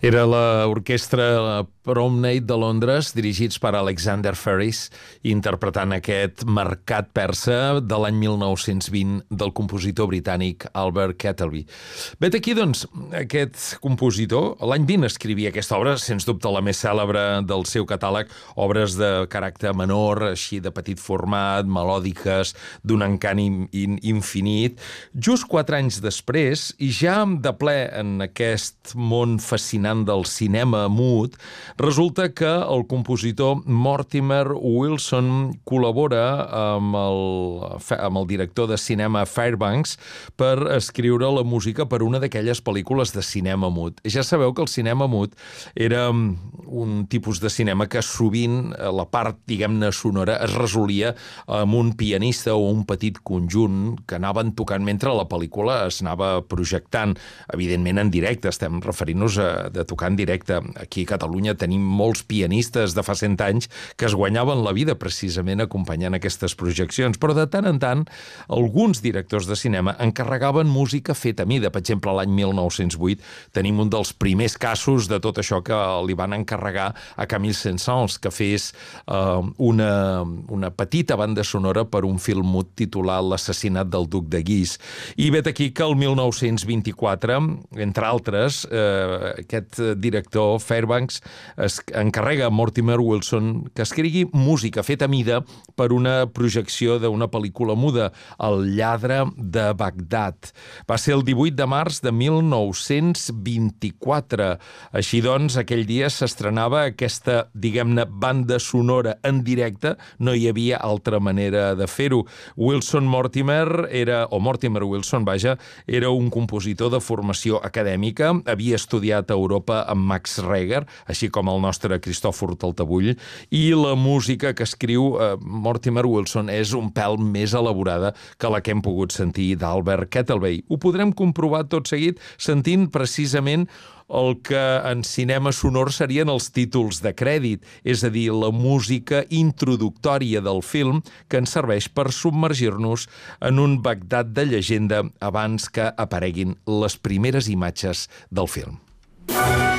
Era l'orquestra Prom Night de Londres, dirigits per Alexander Ferris, interpretant aquest marcat persa de l'any 1920 del compositor britànic Albert Kettleby. Vet aquí, doncs, aquest compositor, l'any 20 escrivia aquesta obra, sens dubte la més cèlebre del seu catàleg, obres de caràcter menor, així de petit format, melòdiques, d'un encant infinit. Just 4 anys després, i ja de ple en aquest món fascinant del cinema mut, resulta que el compositor Mortimer Wilson col·labora amb el director de cinema Fairbanks per escriure la música per una d'aquelles pel·lícules de cinema mut. Ja sabeu que el cinema mut era un tipus de cinema que sovint la part, diguem-ne, sonora es resolia amb un pianista o un petit conjunt que anaven tocant mentre la pel·lícula es anava projectant. Evidentment en directe, estem referint-nos de tocar en directe. Aquí a Catalunya tenim molts pianistes de fa 100 anys que es guanyaven la vida precisament acompanyant aquestes projeccions, però de tant en tant alguns directors de cinema encarregaven música feta a mida. Per exemple, l'any 1908 tenim un dels primers casos de tot això que li van encarregar a Camille Saint-Saëns, que fes una petita banda sonora per un film mut titulat L'assassinat del duc de Guise. I vet aquí que el 1924, entre altres, aquest director Fairbanks encarrega a Mortimer Wilson que escrigui música feta a mida per una projecció d'una pel·lícula muda, El lladre de Bagdad. Va ser el 18 de març de 1924. Així doncs, aquell dia s'estrenava aquesta, diguem-ne, banda sonora en directe. No hi havia altra manera de fer-ho. Mortimer Wilson, era un compositor de formació acadèmica, havia estudiat a Europa amb Max Reger, així com el nostre Cristòfor Taltabull, i la música que escriu Mortimer Wilson és un pèl més elaborada que la que hem pogut sentir d'Albert Kettleby. Ho podrem comprovar tot seguit sentint precisament el que en cinema sonor serien els títols de crèdit, és a dir, la música introductòria del film que ens serveix per submergir-nos en un Bagdad de llegenda abans que apareguin les primeres imatges del film.